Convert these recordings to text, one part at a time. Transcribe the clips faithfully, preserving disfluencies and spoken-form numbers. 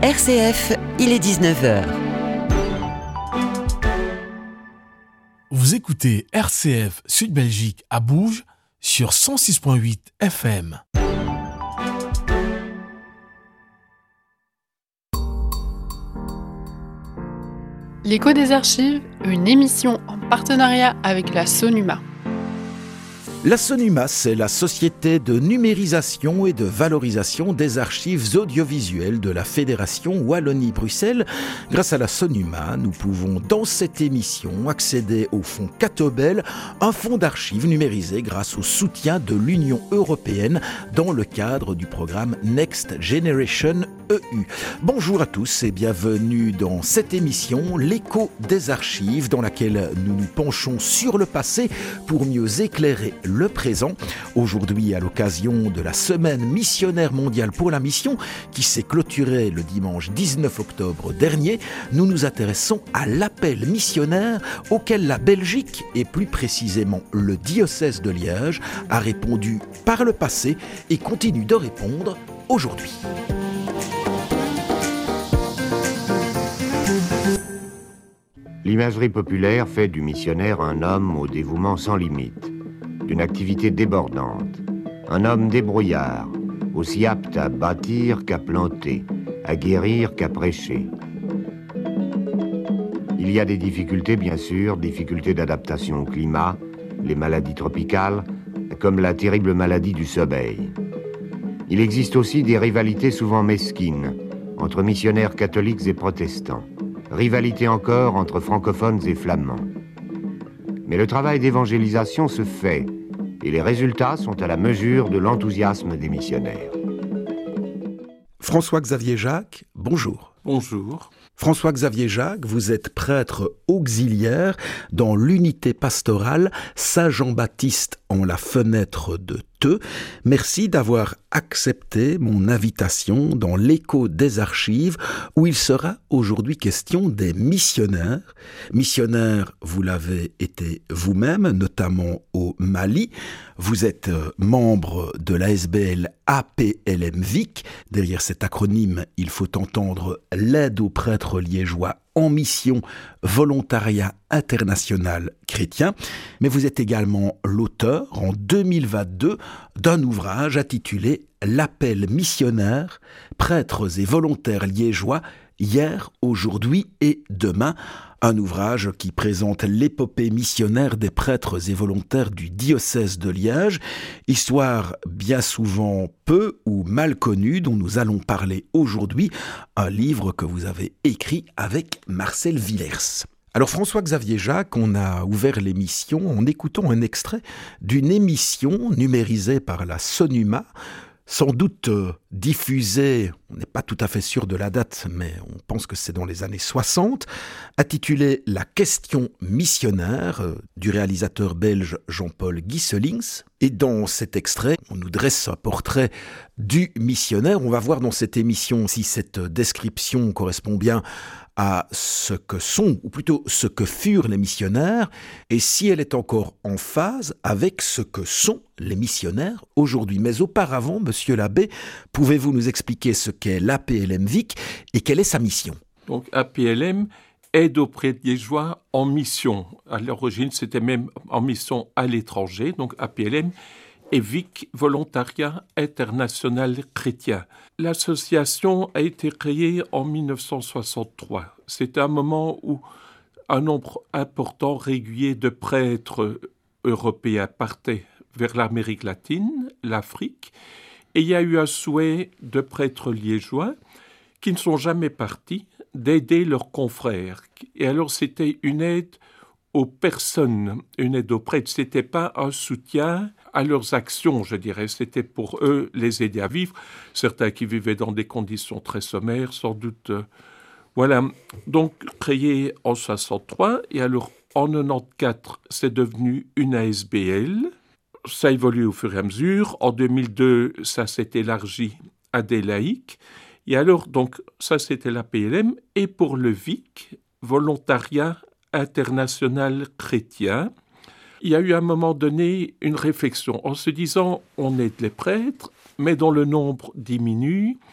R C F, il est dix-neuf heures. Vous écoutez R C F Sud Belgique à Bourges sur cent six virgule huit F M. L'écho des archives, une émission en partenariat avec la SONUMA. La SONUMA, c'est la Société de numérisation et de valorisation des archives audiovisuelles de la Fédération Wallonie-Bruxelles. Grâce à la SONUMA, nous pouvons dans cette émission accéder au fonds Catobel, un fonds d'archives numérisé grâce au soutien de l'Union européenne dans le cadre du programme Next Generation E U. Bonjour à tous et bienvenue dans cette émission, l'écho des archives, dans laquelle nous nous penchons sur le passé pour mieux éclairer le présent. Aujourd'hui, à l'occasion de la semaine missionnaire mondiale pour la mission, qui s'est clôturée le dimanche dix-neuf octobre dernier, nous nous intéressons à l'appel missionnaire auquel la Belgique, et plus précisément le diocèse de Liège, a répondu par le passé et continue de répondre aujourd'hui. L'imagerie populaire fait du missionnaire un homme au dévouement sans limite, d'une activité débordante, un homme débrouillard, aussi apte à bâtir qu'à planter, à guérir qu'à prêcher. Il y a des difficultés, bien sûr, difficultés d'adaptation au climat, les maladies tropicales, comme la terrible maladie du sommeil. Il existe aussi des rivalités souvent mesquines entre missionnaires catholiques et protestants. Rivalité encore entre francophones et flamands. Mais le travail d'évangélisation se fait et les résultats sont à la mesure de l'enthousiasme des missionnaires. François-Xavier Jacques, bonjour. Bonjour. François-Xavier Jacques, vous êtes prêtre auxiliaire dans l'unité pastorale Saint-Jean-Baptiste en la fenêtre de Theux. Merci d'avoir accepté mon invitation dans l'écho des archives où il sera aujourd'hui question des missionnaires. Missionnaire, vous l'avez été vous-même, notamment au Mali. Vous êtes membre de l'A S B L A P L M V I C. Derrière cet acronyme, il faut entendre l'aide aux prêtres liégeois en mission volontariat international chrétien. Mais vous êtes également l'auteur, en deux mille vingt-deux, d'un ouvrage intitulé « L'appel missionnaire, prêtres et volontaires liégeois, hier, aujourd'hui et demain ». Un ouvrage qui présente l'épopée missionnaire des prêtres et volontaires du diocèse de Liège, histoire bien souvent peu ou mal connue dont nous allons parler aujourd'hui, un livre que vous avez écrit avec Marcel Villers. Alors François-Xavier Jacques, on a ouvert l'émission en écoutant un extrait d'une émission numérisée par la SONUMA, sans doute euh, diffusée, on n'est pas tout à fait sûr de la date, mais on pense que c'est dans les années soixante, intitulée « La question missionnaire euh, » du réalisateur belge Jean-Paul Gieselings. Et dans cet extrait, on nous dresse un portrait du missionnaire. On va voir dans cette émission si cette description correspond bien à ce que sont, ou plutôt ce que furent les missionnaires, et si elle est encore en phase avec ce que sont les missionnaires aujourd'hui. Mais auparavant, monsieur l'abbé, pouvez-vous nous expliquer ce qu'est l'A P L M V I C et quelle est sa mission ? Donc A P L M aide aux prêtres liégeois en mission. À l'origine, c'était même en mission à l'étranger, donc A P L M et V I C, Volontariat International Chrétien. L'association a été créée en dix-neuf cent soixante-trois. C'était un moment où un nombre important, régulier de prêtres européens partaient vers l'Amérique latine, l'Afrique, et il y a eu un souhait de prêtres liégeois qui ne sont jamais partis d'aider leurs confrères. Et alors c'était une aide aux personnes, une aide aux prêtres. Ce n'était pas un soutien à leurs actions, je dirais. C'était pour eux les aider à vivre. Certains qui vivaient dans des conditions très sommaires, sans doute. Euh, voilà. Donc, créé en soixante-trois, et alors en quatre-vingt-quatorze, c'est devenu une A S B L. Ça évolue au fur et à mesure. En deux mille deux, ça s'est élargi à des laïcs. Et alors, donc, ça, c'était l'A P L M. Et pour le V I C, Volontariat International Chrétien, il y a eu à un moment donné une réflexion en se disant on aide les prêtres, mais dont le nombre diminue.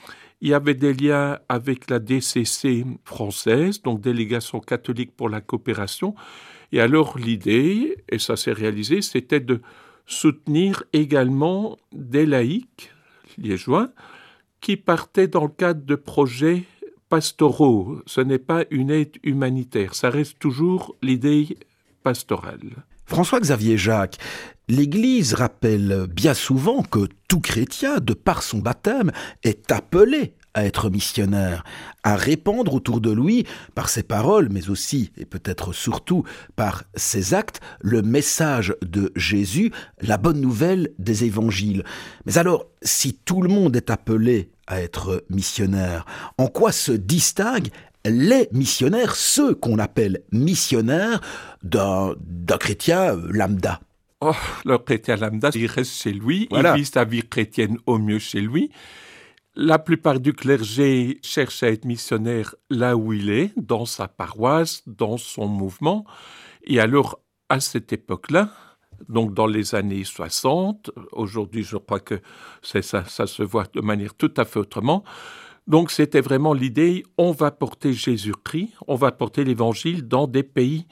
Il y avait des liens avec la D C C française, donc Délégation catholique pour la coopération. Et alors l'idée, et ça s'est réalisé, c'était de soutenir également des laïcs liégeois qui partaient dans le cadre de projets pastoraux. Ce n'est pas une aide humanitaire, ça reste toujours l'idée pastorale. François-Xavier Jacques, l'Église rappelle bien souvent que tout chrétien, de par son baptême, est appelé à être missionnaire, à répandre autour de lui, par ses paroles, mais aussi, et peut-être surtout, par ses actes, le message de Jésus, la bonne nouvelle des évangiles. Mais alors, si tout le monde est appelé à être missionnaire, en quoi se distinguent les missionnaires, ceux qu'on appelle missionnaires, d'un, d'un chrétien lambda? Oh, le chrétien lambda, il reste chez lui, voilà. Il vit sa vie chrétienne au mieux chez lui. La plupart du clergé cherche à être missionnaire là où il est, dans sa paroisse, dans son mouvement. Et alors, à cette époque-là, donc dans les années soixante, aujourd'hui je crois que c'est ça, ça se voit de manière tout à fait autrement. Donc c'était vraiment l'idée, on va porter Jésus-Christ, on va porter l'Évangile dans des pays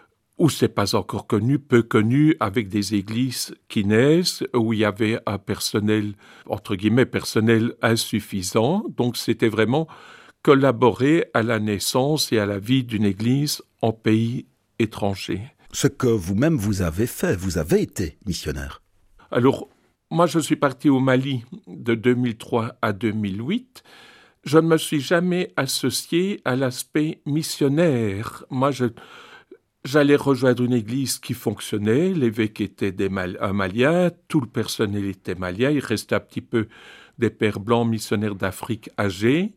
où c'est pas encore connu, peu connu, avec des églises qui naissent, où il y avait un personnel, entre guillemets, personnel insuffisant. Donc c'était vraiment collaborer à la naissance et à la vie d'une église en pays étranger. Ce que vous-même vous avez fait, vous avez été missionnaire. Alors, moi je suis parti au Mali de deux mille trois à deux mille huit. Je ne me suis jamais associé à l'aspect missionnaire. Moi, je... J'allais rejoindre une église qui fonctionnait, l'évêque était des Mal- un Malien, tout le personnel était malien, il restait un petit peu des pères blancs missionnaires d'Afrique âgés,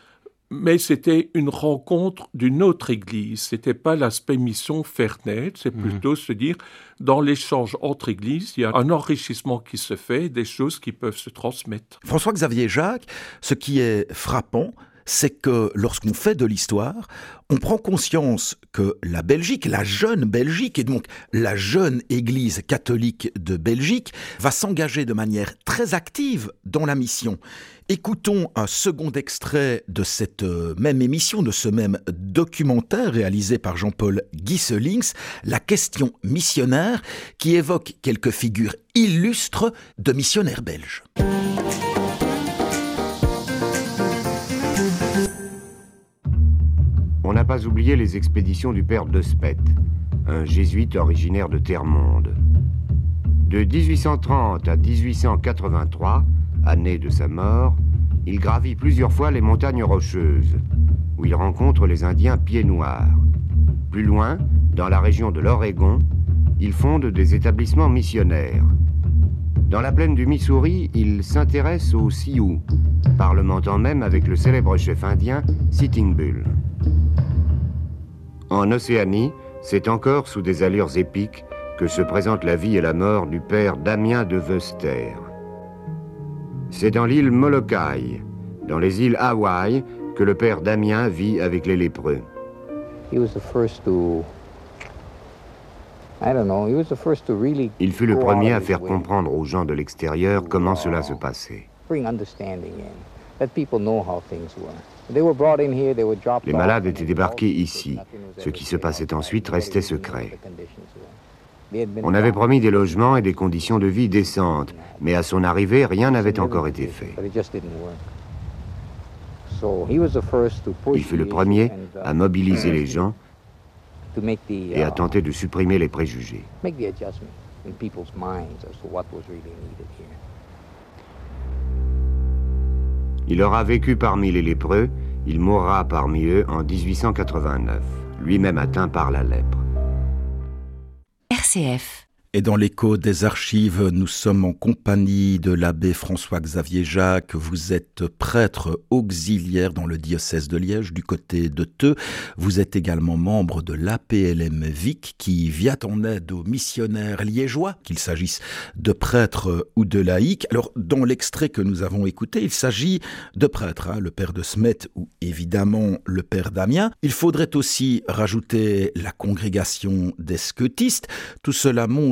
mais c'était une rencontre d'une autre église, c'était pas l'aspect mission faire naître, c'est plutôt mmh. se dire, dans l'échange entre églises, il y a un enrichissement qui se fait, des choses qui peuvent se transmettre. François-Xavier Jacques, ce qui est frappant, c'est que lorsqu'on fait de l'histoire, on prend conscience que la Belgique, la jeune Belgique, et donc la jeune Église catholique de Belgique, va s'engager de manière très active dans la mission. Écoutons un second extrait de cette même émission, de ce même documentaire réalisé par Jean-Paul Gieselings, La question missionnaire, qui évoque quelques figures illustres de missionnaires belges. On n'a pas oublié les expéditions du père de Speth, un jésuite originaire de Termonde. De dix-huit cent trente à dix-huit cent quatre-vingt-trois, année de sa mort, il gravit plusieurs fois les montagnes rocheuses, où il rencontre les Indiens pieds noirs. Plus loin, dans la région de l'Oregon, il fonde des établissements missionnaires. Dans la plaine du Missouri, il s'intéresse aux Sioux, parlementant même avec le célèbre chef indien Sitting Bull. En Océanie, c'est encore sous des allures épiques que se présente la vie et la mort du père Damien de Veuster. C'est dans l'île Molokai, dans les îles Hawaï, que le père Damien vit avec les lépreux. He was the first to... I don't know, he was the first to really... Il fut le premier à faire comprendre aux gens de l'extérieur comment cela se passait. Bring understanding in, let people know how things were. Les malades étaient débarqués ici. Ce qui se passait ensuite restait secret. On avait promis des logements et des conditions de vie décentes, mais à son arrivée, rien n'avait encore été fait. Il fut le premier à mobiliser les gens et à tenter de supprimer les préjugés. Il aura vécu parmi les lépreux, il mourra parmi eux en dix-huit cent quatre-vingt-neuf, lui-même atteint par la lèpre. R C F. Et dans l'écho des archives, nous sommes en compagnie de l'abbé François-Xavier Jacques. Vous êtes prêtre auxiliaire dans le diocèse de Liège, du côté de Theux. Vous êtes également membre de l'A P L M Vic, qui vient en aide aux missionnaires liégeois, qu'il s'agisse de prêtres ou de laïcs. Alors, dans l'extrait que nous avons écouté, il s'agit de prêtres, hein, le père de Smet ou évidemment le père Damien. Il faudrait aussi rajouter la congrégation des scotistes. Tout cela montre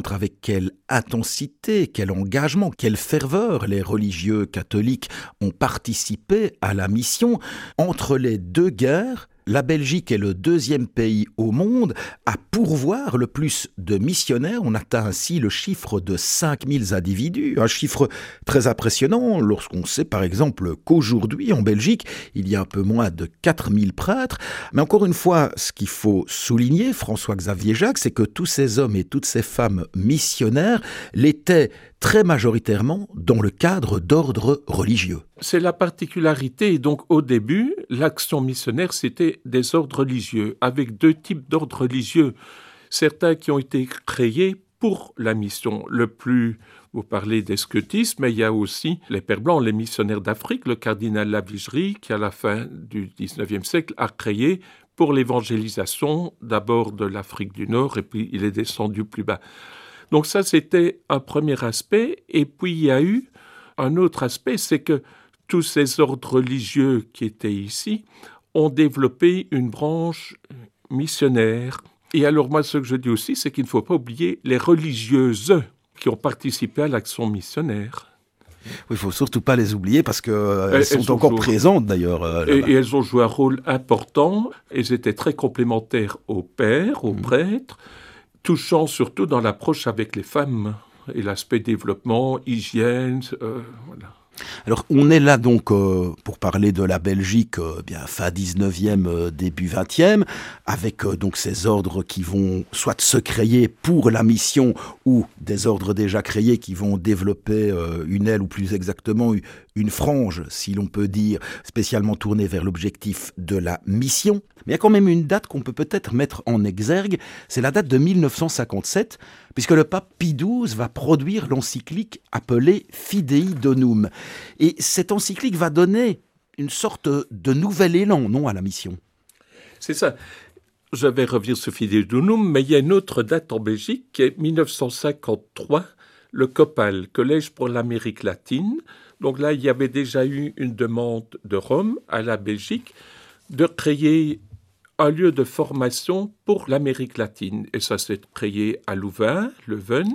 montre avec quelle intensité, quel engagement, quelle ferveur les religieux catholiques ont participé à la mission. Entre les deux guerres, la Belgique est le deuxième pays au monde à pourvoir le plus de missionnaires. On atteint ainsi le chiffre de cinq mille individus, un chiffre très impressionnant lorsqu'on sait par exemple qu'aujourd'hui en Belgique, il y a un peu moins de quatre mille prêtres. Mais encore une fois, ce qu'il faut souligner, François-Xavier Jacques, c'est que tous ces hommes et toutes ces femmes missionnaires l'étaient très majoritairement dans le cadre d'ordres religieux. C'est la particularité. Donc au début, l'action missionnaire, c'était des ordres religieux, avec deux types d'ordres religieux. Certains qui ont été créés pour la mission. Le plus, vous parlez des scotistes, mais il y a aussi les Pères Blancs, les missionnaires d'Afrique. Le cardinal Lavigerie, qui à la fin du dix-neuvième siècle a créé pour l'évangélisation d'abord de l'Afrique du Nord, et puis il est descendu plus bas. Donc ça, c'était un premier aspect. Et puis, il y a eu un autre aspect, c'est que tous ces ordres religieux qui étaient ici ont développé une branche missionnaire. Et alors, moi, ce que je dis aussi, c'est qu'il ne faut pas oublier les religieuses qui ont participé à l'action missionnaire. Oui, il ne faut surtout pas les oublier parce qu'elles euh, sont elles encore joué... présentes d'ailleurs. Euh, et, et elles ont joué un rôle important. Elles étaient très complémentaires aux pères, aux mmh. prêtres, touchant surtout dans l'approche avec les femmes et l'aspect développement, hygiène, euh, voilà. Alors, on est là donc euh, pour parler de la Belgique, euh, bien fin dix-neuvième, euh, début vingtième, avec euh, donc ces ordres qui vont soit se créer pour la mission ou des ordres déjà créés qui vont développer euh, une aile ou plus exactement une frange, si l'on peut dire, spécialement tournée vers l'objectif de la mission. Mais il y a quand même une date qu'on peut peut-être mettre en exergue, c'est la date de mille neuf cent cinquante-sept, puisque le pape Pie douze va produire l'encyclique appelée Fidei Donum. Et cette encyclique va donner une sorte de nouvel élan, non, à la mission. C'est ça. Je vais revenir sur Fidei Donum, mais il y a une autre date en Belgique qui est mille neuf cent cinquante-trois, le COPAL, Collège pour l'Amérique latine. Donc là, il y avait déjà eu une demande de Rome à la Belgique de créer un lieu de formation pour l'Amérique latine. Et ça s'est créé à Louvain, Leuven,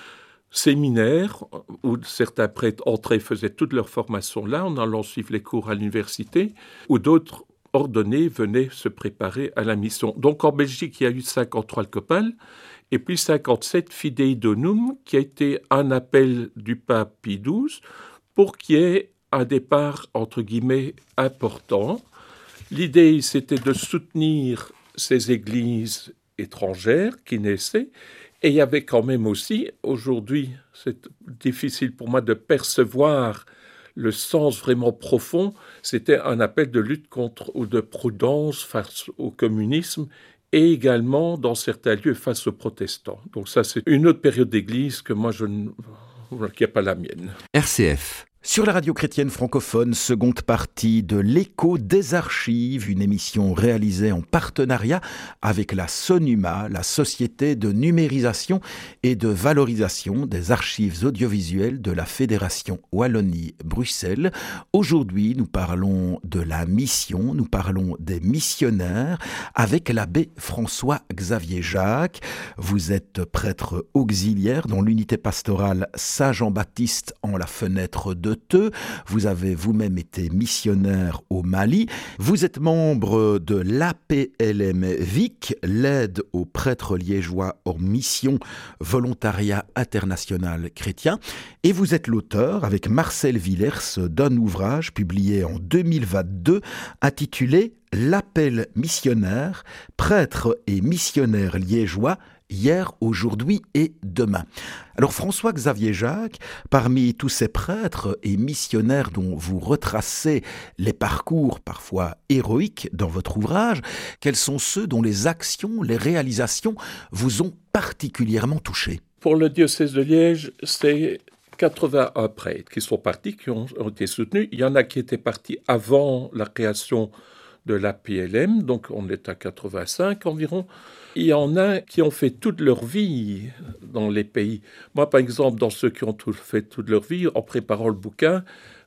séminaire où certains prêtres entraient, faisaient toute leur formation là, en allant suivre les cours à l'université, où d'autres ordonnés venaient se préparer à la mission. Donc en Belgique, il y a eu cinquante-trois le COPAL, et puis cinquante-sept Fidei Donum, qui a été un appel du pape Pie douze pour qu'il y ait un départ, entre guillemets, important. L'idée, c'était de soutenir ces églises étrangères qui naissaient. Et il y avait quand même aussi, aujourd'hui, c'est difficile pour moi de percevoir le sens vraiment profond, c'était un appel de lutte contre ou de prudence face au communisme et également, dans certains lieux, face aux protestants. Donc ça, c'est une autre période d'église que moi, je ne... qui n'est pas la mienne. R C F. Sur la radio chrétienne francophone, seconde partie de l'Écho des archives, une émission réalisée en partenariat avec la SONUMA, la Société de numérisation et de valorisation des archives audiovisuelles de la Fédération Wallonie-Bruxelles. Aujourd'hui, nous parlons de la mission, nous parlons des missionnaires avec l'abbé François-Xavier Jacques. Vous êtes prêtre auxiliaire dans l'unité pastorale Saint-Jean-Baptiste en la fenêtre de Teux. Vous avez vous-même été missionnaire au Mali. Vous êtes membre de l'A P L M V I C, l'aide aux prêtres liégeois hors mission, volontariat international chrétien. Et vous êtes l'auteur, avec Marcel Villers, d'un ouvrage publié en deux mille vingt-deux intitulé « L'appel missionnaire, prêtres et missionnaires liégeois ». Hier, aujourd'hui et demain. Alors François-Xavier Jacques, parmi tous ces prêtres et missionnaires dont vous retracez les parcours parfois héroïques dans votre ouvrage, quels sont ceux dont les actions, les réalisations vous ont particulièrement touché ? Pour le diocèse de Liège, c'est quatre-vingt-un prêtres qui sont partis, qui ont, ont été soutenus. Il y en a qui étaient partis avant la création de l'A P L M, donc on est à quatre-vingt-cinq environ. Il y en a qui ont fait toute leur vie dans les pays. Moi, par exemple, dans ceux qui ont tout fait toute leur vie, en préparant le bouquin,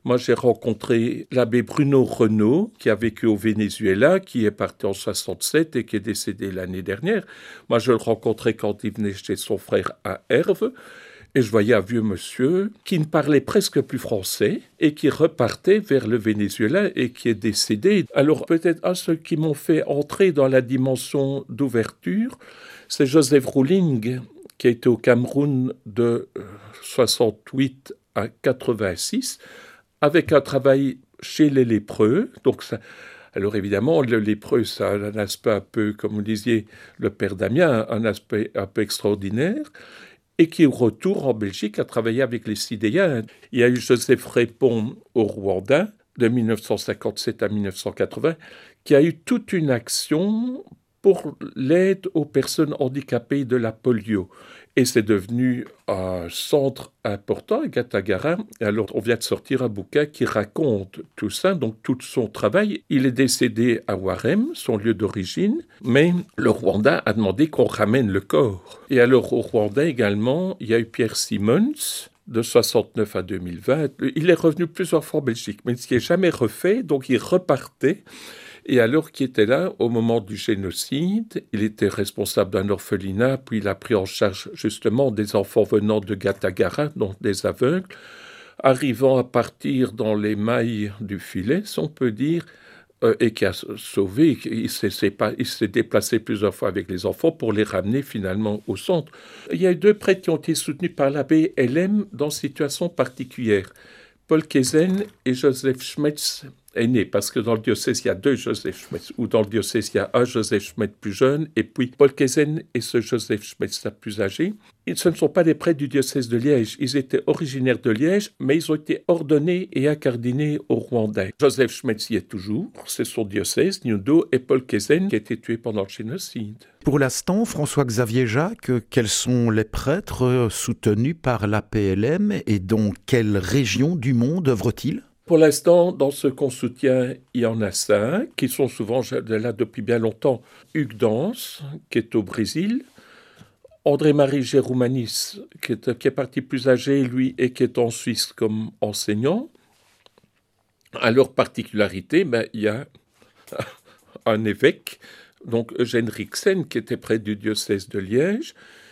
Moi, j'ai rencontré l'abbé Bruno Renaud, qui a vécu au Venezuela, qui est parti en soixante-sept et qui est décédé l'année dernière. Moi, je le rencontrais quand il venait chez son frère à Herve. Et je voyais un vieux monsieur qui ne parlait presque plus français et qui repartait vers le Venezuela et qui est décédé. Alors peut-être un ceux qui m'ont fait entrer dans la dimension d'ouverture, c'est Joseph Rouling, qui a été au Cameroun de soixante-huit à quatre-vingt-six, avec un travail chez les lépreux. Donc ça, alors évidemment, le lépreux, ça a un aspect un peu, comme vous disiez, le père Damien, un aspect un peu extraordinaire, et qui, au retour en Belgique, a travaillé avec les Sidéens. Il y a eu Joseph Répond au Rwanda, de dix-neuf cent cinquante-sept à dix-neuf cent quatre-vingts, qui a eu toute une action pour l'aide aux personnes handicapées de la polio. Et c'est devenu un centre important à Gatagara. Et alors, on vient de sortir un bouquin qui raconte tout ça, donc tout son travail. Il est décédé à Warem, son lieu d'origine, mais le Rwanda a demandé qu'on ramène le corps. Et alors, au Rwanda également, il y a eu Pierre Simons, de soixante-neuf à deux mille vingt. Il est revenu plusieurs fois en Belgique, mais ce qui n'est jamais refait, donc il repartait. Et alors qu'il était là, au moment du génocide, il était responsable d'un orphelinat, puis il a pris en charge justement des enfants venant de Gatagara, donc des aveugles, arrivant à partir dans les mailles du filet, si on peut dire, euh, et qui a sauvé, il s'est, c'est pas, il s'est déplacé plusieurs fois avec les enfants pour les ramener finalement au centre. Il y a eu deux prêtres qui ont été soutenus par l'abbé Hélène dans situation particulière. Paul Kezen et Joseph Schmetz est né, parce que dans le diocèse, il y a deux Joseph Schmetz, ou dans le diocèse, il y a un Joseph Schmetz plus jeune, et puis Paul Kezen et ce Joseph Schmetz la plus âgé. Ils, ce ne sont pas des prêtres du diocèse de Liège, ils étaient originaires de Liège, mais ils ont été ordonnés et incardinés au Rwanda. Joseph Schmetz y est toujours, c'est son diocèse, Nyundo, et Paul Kezen qui a été tué pendant le génocide. Pour l'instant, François-Xavier Jacques, quels sont les prêtres soutenus par l'A P L M et dans quelle région du monde œuvrent-ils ? Pour l'instant, dans ce qu'on soutient, il y en a cinq, qui sont souvent là depuis bien longtemps. Hugues Dance, qui est au Brésil. André-Marie Géroumanis, qui est, qui est parti plus âgé, lui, et qui est en Suisse comme enseignant. À leur particularité, ben, il y a un évêque, donc Eugène Rixen, qui était près du diocèse de Liège,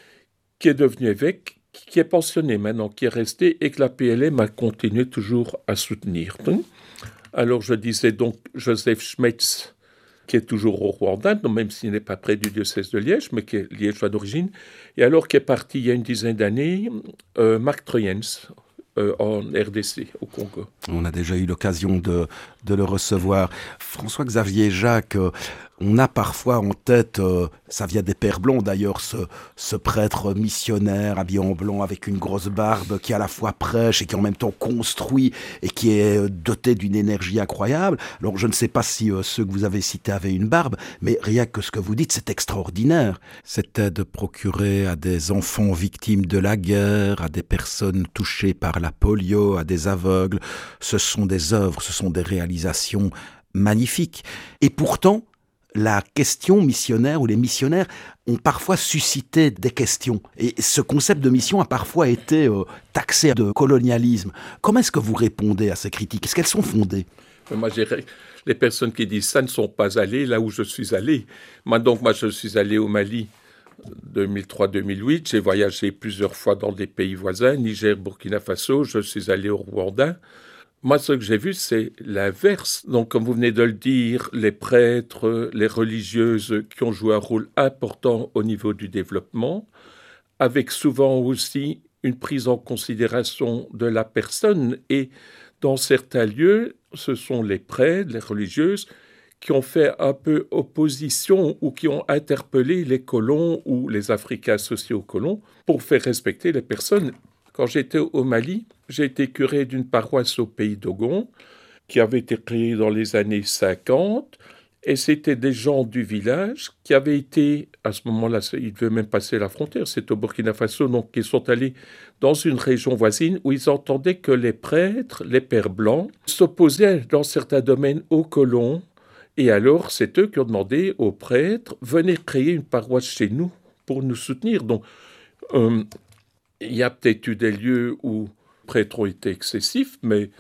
qui est devenu évêque, qui est pensionné maintenant, qui est resté et que la P L M a continué toujours à soutenir. Alors je disais donc Joseph Schmetz, qui est toujours au Rwanda, donc même s'il n'est pas près du diocèse de Liège, mais qui est liégeois d'origine, et alors qui est parti il y a une dizaine d'années, euh, Marc Troyens, euh, en R D C, au Congo. On a déjà eu l'occasion de, de le recevoir. François-Xavier Jacques, euh, on a parfois en tête, euh, ça vient des Pères Blancs d'ailleurs, ce, ce prêtre missionnaire habillé en blanc avec une grosse barbe qui à la fois prêche et qui en même temps construit et qui est doté d'une énergie incroyable. Alors je ne sais pas si euh, ceux que vous avez cités avaient une barbe, mais rien que ce que vous dites, c'est extraordinaire. Cette aide procurée à des enfants victimes de la guerre, à des personnes touchées par la polio, à des aveugles, ce sont des œuvres, ce sont des réalisations magnifiques. Et pourtant, la question missionnaire ou les missionnaires ont parfois suscité des questions. Et ce concept de mission a parfois été euh, taxé de colonialisme. Comment est-ce que vous répondez à ces critiques ? Est-ce qu'elles sont fondées ? Moi, je dirais, les personnes qui disent ça ne sont pas allées là où je suis allé. Moi, donc, moi, je suis allé au Mali deux mille trois deux mille huit. J'ai voyagé plusieurs fois dans des pays voisins, Niger, Burkina Faso. Je suis allé au Rwanda. Moi, ce que j'ai vu, c'est l'inverse. Donc, comme vous venez de le dire, les prêtres, les religieuses qui ont joué un rôle important au niveau du développement, avec souvent aussi une prise en considération de la personne. Et dans certains lieux, ce sont les prêtres, les religieuses, qui ont fait un peu opposition ou qui ont interpellé les colons ou les Africains associés aux colons pour faire respecter les personnes. Quand j'étais au Mali, j'ai été curé d'une paroisse au pays d'Ogon, qui avait été créée dans les années cinquante, et c'était des gens du village qui avaient été, à ce moment-là, ils devaient même passer la frontière, c'est au Burkina Faso, donc ils sont allés dans une région voisine où ils entendaient que les prêtres, les pères blancs, s'opposaient dans certains domaines aux colons, et alors c'est eux qui ont demandé aux prêtres, venez créer une paroisse chez nous pour nous soutenir. Donc, euh, il y a peut-être eu des lieux où les prêtres ont été excessifs, mais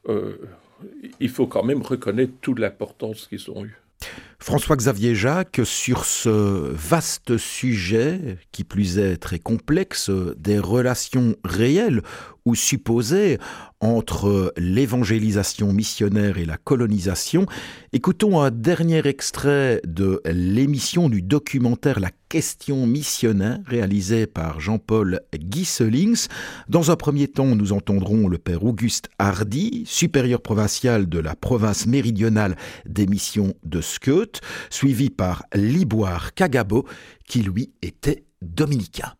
euh, il faut quand même reconnaître toute l'importance qu'ils ont eue. François-Xavier Jacques, sur ce vaste sujet, qui plus est très complexe, des relations réelles ou supposées entre l'évangélisation missionnaire et la colonisation, écoutons un dernier extrait de l'émission du documentaire La question missionnaire, réalisé par Jean-Paul Gieselings. Dans un premier temps, nous entendrons le père Auguste Hardy, supérieur provincial de la province méridionale des missions de Sceut, suivi par Liboire Kagabo, qui lui était dominicain.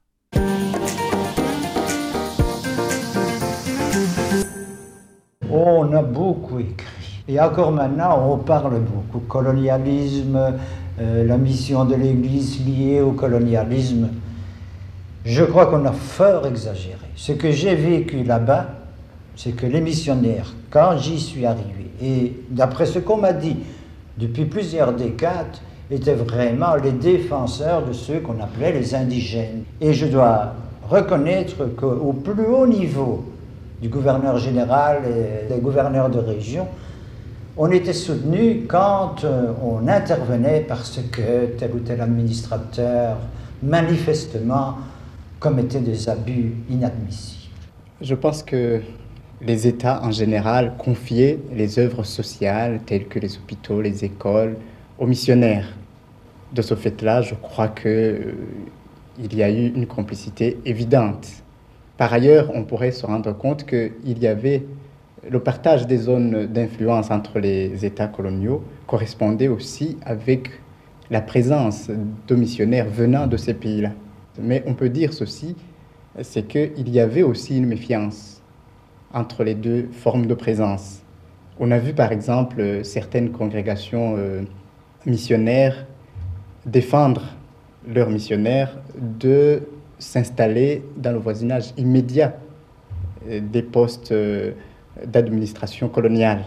On a beaucoup écrit. Et encore maintenant, on parle beaucoup. Colonialisme, euh, la mission de l'Église liée au colonialisme. Je crois qu'on a fort exagéré. Ce que j'ai vécu là-bas, c'est que les missionnaires, quand j'y suis arrivé, et d'après ce qu'on m'a dit depuis plusieurs décades, étaient vraiment les défenseurs de ceux qu'on appelait les indigènes. Et je dois reconnaître qu'au plus haut niveau du gouverneur général et des gouverneurs de région, on était soutenu quand on intervenait parce que tel ou tel administrateur, manifestement, commettait des abus inadmissibles. Je pense que les États en général confiaient les œuvres sociales telles que les hôpitaux, les écoles, aux missionnaires. De ce fait-là, je crois qu'il euh, y a eu une complicité évidente. Par ailleurs, on pourrait se rendre compte qu'il y avait le partage des zones d'influence entre les États coloniaux correspondait aussi avec la présence de missionnaires venant de ces pays-là. Mais on peut dire ceci, c'est qu'il y avait aussi une méfiance entre les deux formes de présence. On a vu par exemple certaines congrégations euh, missionnaires défendre leurs missionnaires de s'installer dans le voisinage immédiat des postes d'administration coloniale.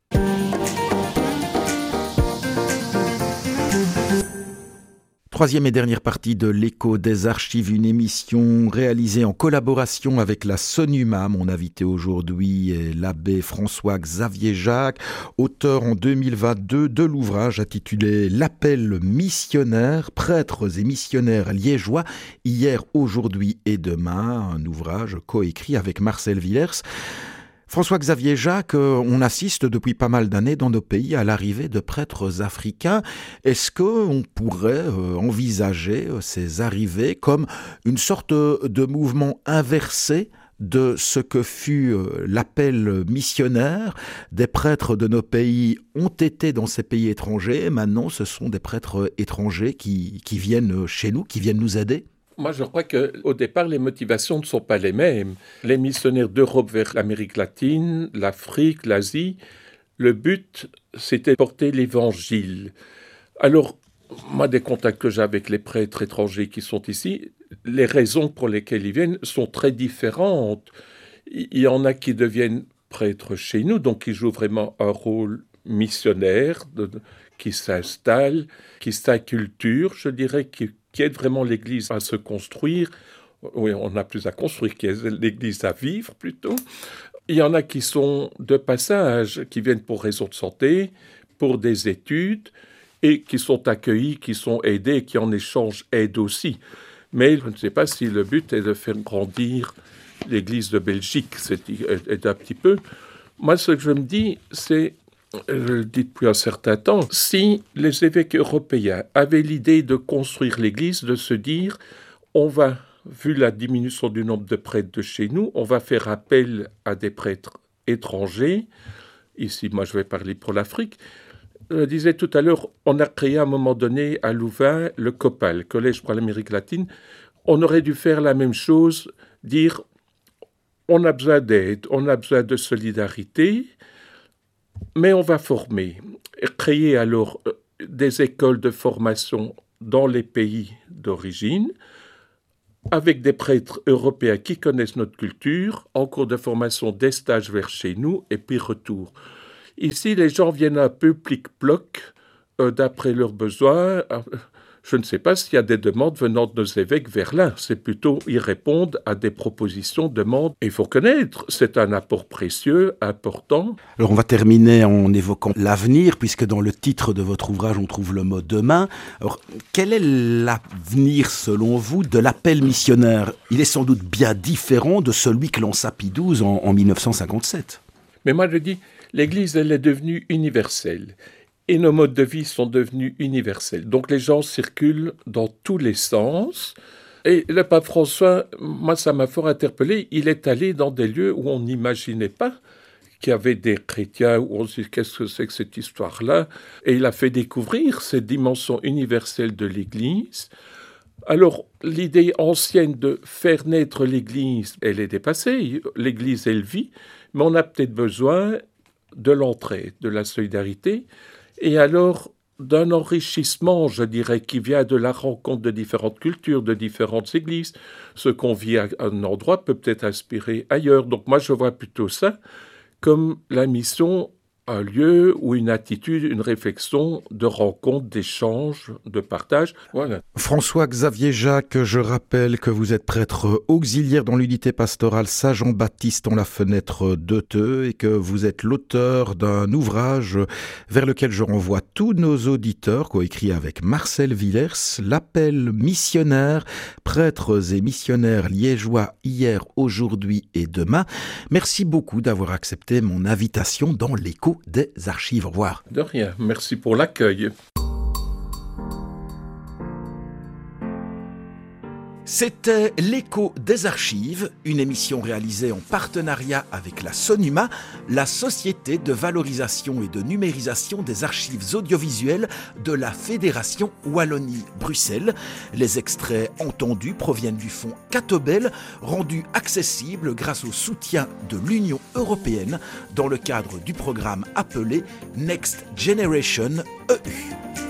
Troisième et dernière partie de l'Écho des Archives, une émission réalisée en collaboration avec la SONUMA. Mon invité aujourd'hui est l'abbé François-Xavier Jacques, auteur en deux mille vingt-deux de l'ouvrage intitulé « L'appel missionnaire, prêtres et missionnaires liégeois, hier, aujourd'hui et demain », un ouvrage coécrit avec Marcel Villers. François-Xavier Jacques, on assiste depuis pas mal d'années dans nos pays à l'arrivée de prêtres africains. Est-ce qu'on pourrait envisager ces arrivées comme une sorte de mouvement inversé de ce que fut l'appel missionnaire? Des prêtres de nos pays ont été dans ces pays étrangers, maintenant ce sont des prêtres étrangers qui, qui viennent chez nous, qui viennent nous aider? Moi, je crois qu'au départ, les motivations ne sont pas les mêmes. Les missionnaires d'Europe vers l'Amérique latine, l'Afrique, l'Asie, le but, c'était de porter l'Évangile. Alors, moi, des contacts que j'ai avec les prêtres étrangers qui sont ici, les raisons pour lesquelles ils viennent sont très différentes. Il y en a qui deviennent prêtres chez nous, donc qui jouent vraiment un rôle missionnaire, de, qui s'installent, qui s'acculturent, je dirais, qui qui aide vraiment l'Église à se construire. Oui, on n'a plus à construire, qui aide l'Église à vivre plutôt. Il y en a qui sont de passage, qui viennent pour raison de santé, pour des études, et qui sont accueillis, qui sont aidés, qui en échange aident aussi. Mais je ne sais pas si le but est de faire grandir l'Église de Belgique, c'est un petit peu. Moi, ce que je me dis, c'est, je le dis depuis un certain temps, si les évêques européens avaient l'idée de construire l'Église, de se dire, on va, vu la diminution du nombre de prêtres de chez nous, on va faire appel à des prêtres étrangers. Ici, moi, je vais parler pour l'Afrique. Je disais tout à l'heure, on a créé à un moment donné à Louvain le COPAL, Collège pour l'Amérique latine. On aurait dû faire la même chose, dire, on a besoin d'aide, on a besoin de solidarité, mais on va former, créer alors des écoles de formation dans les pays d'origine, avec des prêtres européens qui connaissent notre culture, en cours de formation, des stages vers chez nous, et puis retour. Ici, les gens viennent un peu plic-ploc, euh, d'après leurs besoins. Je ne sais pas s'il y a des demandes venant de nos évêques vers là. C'est plutôt, ils répondent à des propositions, demandes. Et il faut connaître, c'est un apport précieux, important. Alors on va terminer en évoquant l'avenir, puisque dans le titre de votre ouvrage, on trouve le mot « demain ». Alors, quel est l'avenir, selon vous, de l'appel missionnaire ? Il est sans doute bien différent de celui que lança Pie douze en, en mille neuf cent cinquante-sept. Mais moi, je dis, l'Église, elle est devenue universelle. Et nos modes de vie sont devenus universels. Donc les gens circulent dans tous les sens. Et le pape François, moi ça m'a fort interpellé, il est allé dans des lieux où on n'imaginait pas qu'il y avait des chrétiens, où on se dit qu'est-ce que c'est que cette histoire-là. Et il a fait découvrir cette dimension universelle de l'Église. Alors l'idée ancienne de faire naître l'Église, elle est dépassée. L'Église, elle vit, mais on a peut-être besoin de l'entraide, de la solidarité. Et alors, d'un enrichissement, je dirais, qui vient de la rencontre de différentes cultures, de différentes églises. Ce qu'on vit à un endroit peut peut-être inspirer ailleurs. Donc moi, je vois plutôt ça comme la mission, un lieu ou une attitude, une réflexion de rencontre, d'échange, de partage. Voilà. François-Xavier Jacques, je rappelle que vous êtes prêtre auxiliaire dans l'unité pastorale Saint-Jean-Baptiste en la fenêtre de Theux et que vous êtes l'auteur d'un ouvrage vers lequel je renvoie tous nos auditeurs, coécrit avec Marcel Villers, l'appel missionnaire, prêtres et missionnaires liégeois hier, aujourd'hui et demain. Merci beaucoup d'avoir accepté mon invitation dans l'écho des archives. Au revoir. De rien. Merci pour l'accueil. C'était l'écho des archives, une émission réalisée en partenariat avec la SONUMA, la Société de valorisation et de numérisation des archives audiovisuelles de la Fédération Wallonie-Bruxelles. Les extraits entendus proviennent du fonds Catobel, rendu accessible grâce au soutien de l'Union européenne dans le cadre du programme appelé Next Generation E U.